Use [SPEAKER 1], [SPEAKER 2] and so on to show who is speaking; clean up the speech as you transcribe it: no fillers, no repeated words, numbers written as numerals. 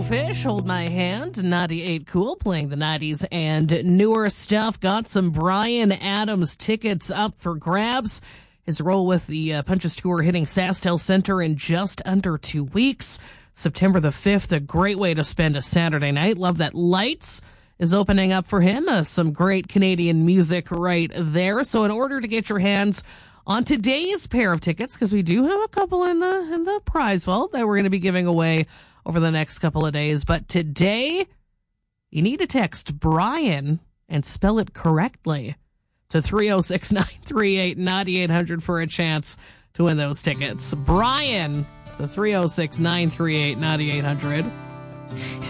[SPEAKER 1] Go Fish, Hold My Hand, 98 Cool, playing the 90s and newer stuff. Got some Bryan Adams tickets up for grabs. His role with the Punches Tour hitting SaskTel Center in just under 2 weeks. September the 5th, a great way to spend a Saturday night. Love that Lights is opening up for him. Some great Canadian music right there. So in order to get your hands on today's pair of tickets, because we do have a couple in the prize vault that we're going to be giving away over the next couple of days. But today, you need to text Bryan and spell it correctly to 306-938-9800 for a chance to win those tickets. Bryan, to 306-938-9800.